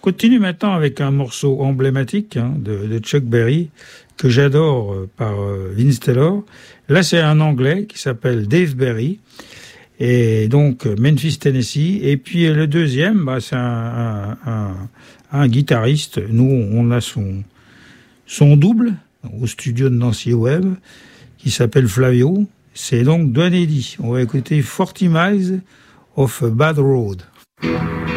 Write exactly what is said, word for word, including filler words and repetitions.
continue maintenant avec un morceau emblématique hein, de, de Chuck Berry que j'adore euh, par euh, Vince Taylor. Là, c'est un Anglais qui s'appelle Dave Berry. Et donc Memphis, Tennessee. Et puis le deuxième, bah, c'est un, un, un, un guitariste. Nous, on a son, son double au studio de Nancy Webb qui s'appelle Flavio. C'est donc Don Eddy. On va écouter forty miles of a Bad Road.